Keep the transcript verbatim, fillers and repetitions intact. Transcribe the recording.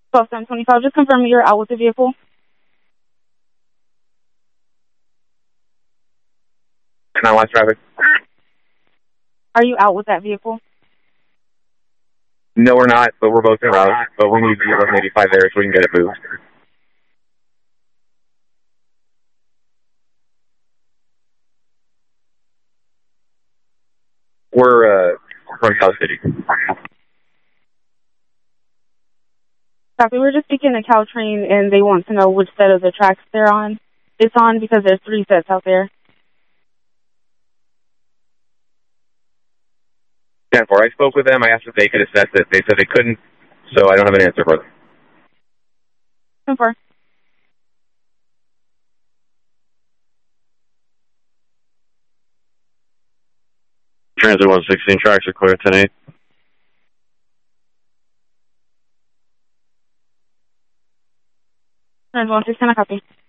twelve seven twenty-five. Just confirm you're out with the vehicle. nine one traffic. Are you out with that vehicle? No, we're not, but we're both in route. But we need to get eleven eighty-five there so we can get it moved. We're uh, from South City. Copy. We're just speaking to Caltrain, and they want to know which set of the tracks they're on. It's on because there's three sets out there. ten four. I spoke with them. I asked if they could assess it. They said they couldn't, so I don't have an answer for them. ten four. Transit one sixteen tracks are clear, ten eight. Transit one sixteen, I copy.